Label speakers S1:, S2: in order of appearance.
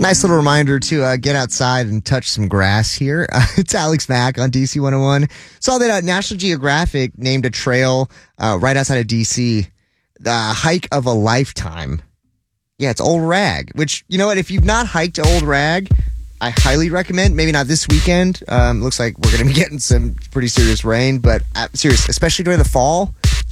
S1: Nice little reminder to get outside and touch some grass here. It's Alex Mack on DC 101. Saw that National Geographic named a trail right outside of DC the hike of a lifetime. Yeah, it's Old Rag, which, you know what, if you've not hiked Old Rag, I highly recommend. Maybe not this weekend. Looks like we're going to be getting some pretty serious rain, but serious, especially during the fall.